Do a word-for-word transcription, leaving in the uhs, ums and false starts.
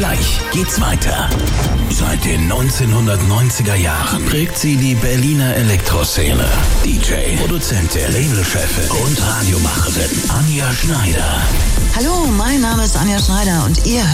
Gleich geht's weiter. Seit den neunzehnhundertneunziger Jahren prägt sie die Berliner Elektroszene. D J, Produzentin, Labelchefin und Radiomacherin Anja Schneider. Hallo, mein Name ist Anja Schneider und ihr